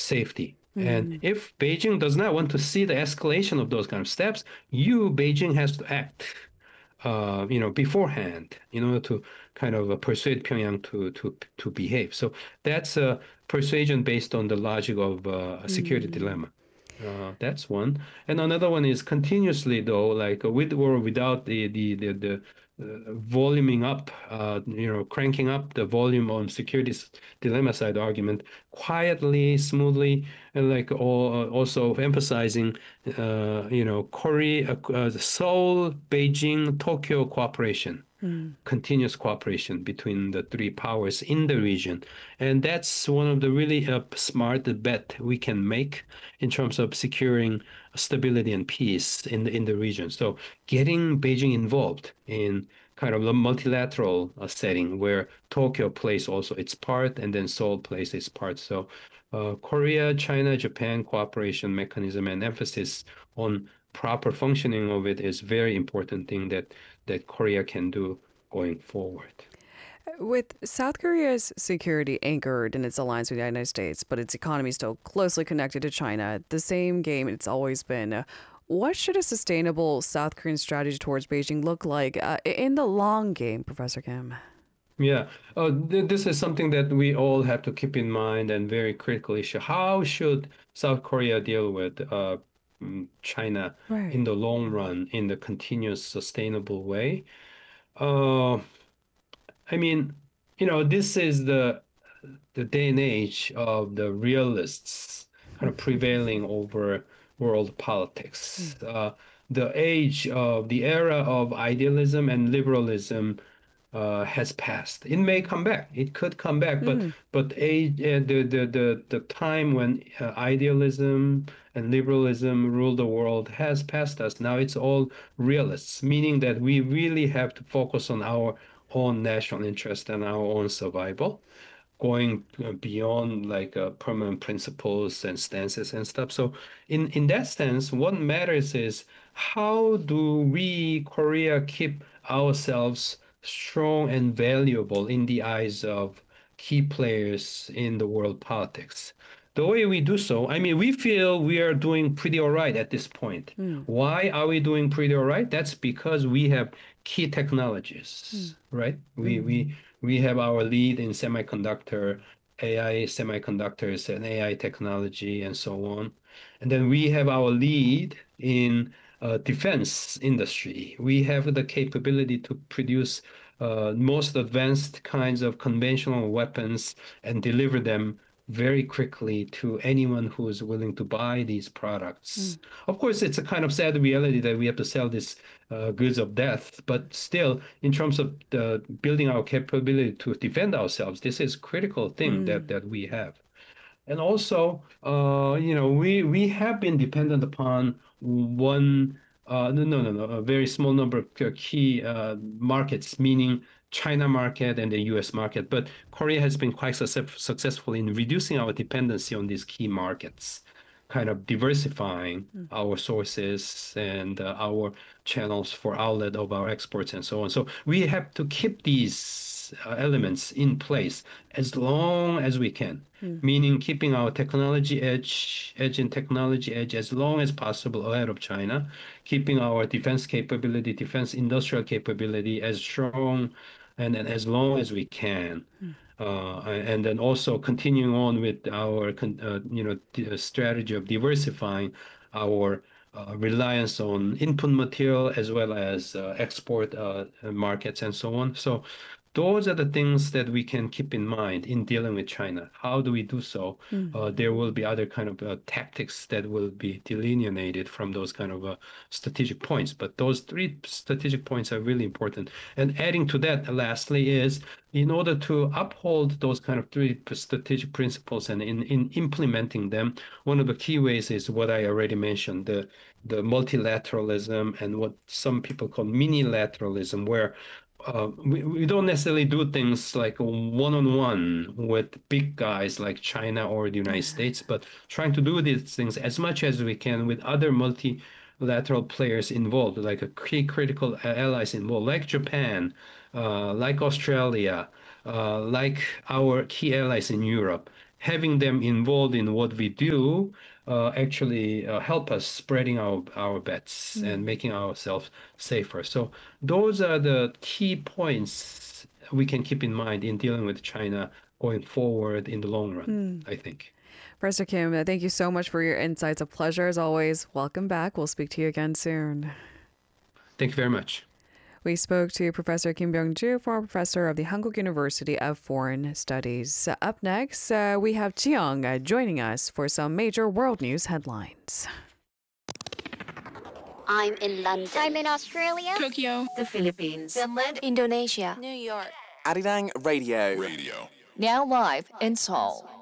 safety. And Mm. if Beijing does not want to see the escalation of those kind of steps, Beijing, has to act, beforehand in order to kind of persuade Pyongyang to behave. So that's a persuasion based on the logic of a security Mm. dilemma. That's one. And another one is continuously though, like with or without the voluming up, cranking up the volume on security dilemma side argument quietly, smoothly, and like also emphasizing, Korea, Seoul, Beijing, Tokyo cooperation, Mm. continuous cooperation between the three powers in the region. And that's one of the really smart bet we can make in terms of securing stability and peace in the region. So getting Beijing involved in kind of a multilateral setting where Tokyo plays also its part and then Seoul plays its part. So Korea, China, Japan cooperation mechanism and emphasis on proper functioning of it is very important thing that Korea can do going forward. With South Korea's security anchored in its alliance with the United States, but its economy still closely connected to China, the same game it's always been. What should a sustainable South Korean strategy towards Beijing look like in the long game, Professor Kim? Yeah, this is something that we all have to keep in mind and very critical issue. How should South Korea deal with China in Right. the long run in the continuous sustainable way? Uh, I mean, this is the day and age of the realists kind of prevailing over world politics. The era of idealism and liberalism has passed. It may come back. It could come back, but Mm. the time when idealism and liberalism ruled the world has passed us. Now it's all realists, meaning that we really have to focus on our own national interest and our own survival, going beyond like permanent principles and stances and stuff. So in that sense, what matters is how do we, Korea, keep ourselves strong and valuable in the eyes of key players in the world politics. The way we do so, I mean, we feel we are doing pretty all right at this point. Mm. Why are we doing pretty all right? That's because we have key Mm. technologies, right? We Mm. we we have our lead in semiconductor, AI semiconductors and AI technology and so on. And then we have our lead in defense industry. We have the capability to produce most advanced kinds of conventional weapons and deliver them very quickly to anyone who is willing to buy these Mm. products. Of course, it's a kind of sad reality that we have to sell these goods of death, but still, in terms of building our capability to defend ourselves, this is a critical thing that Mm. that we have. And also, we have been dependent upon one, no, a very small number of key markets, meaning China market and the US market. But Korea has been quite successful in reducing our dependency on these key markets, kind of diversifying Mm. our sources and our channels for outlet of our exports and so on. So we have to keep these elements in place as long as we can, Mm. meaning keeping our technology edge in technology edge as long as possible ahead of China, keeping our defense capability, defense industrial capability as strong and as long as we can. Mm. And then also continuing on with our strategy of diversifying our reliance on input material as well as export markets and so on. So those are the things that we can keep in mind in dealing with China. How do we do so? Mm. There will be other kind of tactics that will be delineated from those kind of strategic points. But those three strategic points are really important. And adding to that, lastly, is in order to uphold those kind of three strategic principles and in implementing them, one of the key ways is what I already mentioned, the multilateralism and what some people call minilateralism, where we don't necessarily do things like one-on-one with big guys like China or the United States, but trying to do these things as much as we can with other multilateral players involved, like a key critical allies involved, like Japan, like Australia, like our key allies in Europe. having them involved in what we do actually help us spreading our bets and making ourselves safer. So those are the key points we can keep in mind in dealing with China going forward in the long run, I think. Professor Kim, thank you so much for your insights. A pleasure as always. Welcome back. We'll speak to you again soon. Thank you very much. We spoke to Professor Kim Byung-ju, former professor of the Hankuk University of Foreign Studies. Up next, we have Jiyoung joining us for some major world news headlines. I'm in London. I'm in Australia. Tokyo. The Philippines. Finland. Indonesia. New York. Arirang Radio. Now live in Seoul.